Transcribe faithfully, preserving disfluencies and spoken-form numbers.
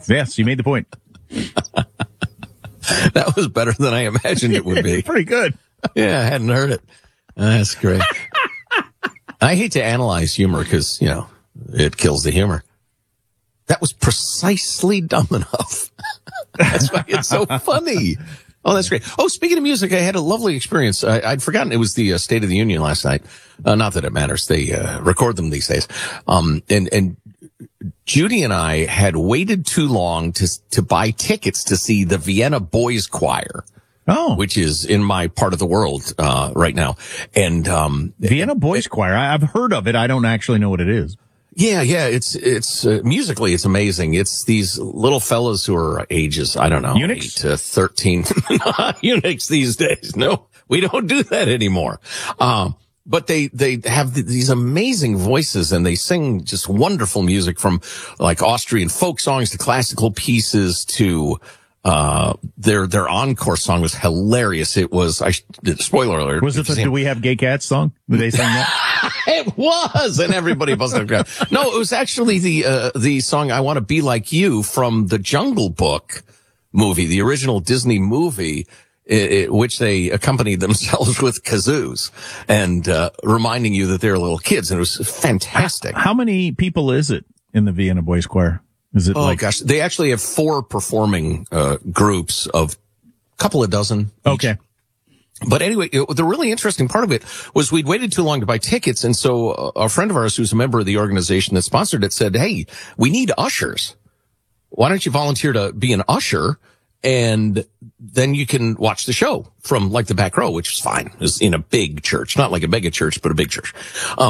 Yes, you made the point. That was better than I imagined it would be. Pretty good. Yeah, I hadn't heard it. That's great. I hate to analyze humor because, you know, it kills the humor. That was precisely dumb enough. That's why it's so funny. Oh, that's great. Oh, speaking of music, I had a lovely experience. I, I'd forgotten it was the uh, State of the Union last night. Uh, not that it matters. They uh, record them these days. Um, and, and Judy and I had waited too long to to buy tickets to see the Vienna Boys Choir. Oh, which is in my part of the world uh right now. And um Vienna Boys Choir, I've heard of it. I don't actually know what it is. Yeah, yeah, it's it's uh, musically it's amazing. It's these little fellas who are ages, I don't know, eunuchs? eight to thirteen. Eunuchs these days. No, we don't do that anymore. Um But they, they have th- these amazing voices and they sing just wonderful music from like Austrian folk songs to classical pieces to, uh, their, their encore song was hilarious. It was, I, spoiler alert. Was it the Do We Have Gay Cats song? Did they sing that? It was, and everybody busted up. No, it was actually the, uh, the song I Want to Be Like You from the Jungle Book movie, the original Disney movie. It, it, which they accompanied themselves with kazoos and uh reminding you that they're little kids, and it was fantastic. How many people is it in the Vienna Boys Choir? Is it oh like gosh, they actually have four performing uh groups of a couple of dozen each. Okay. But anyway, it, the really interesting part of it was we'd waited too long to buy tickets, and so uh, a friend of ours who's a member of the organization that sponsored it said, "Hey, we need ushers. Why don't you volunteer to be an usher? And then you can watch the show from like the back row," which is fine. It's in a big church, not like a mega church, but a big church. Um,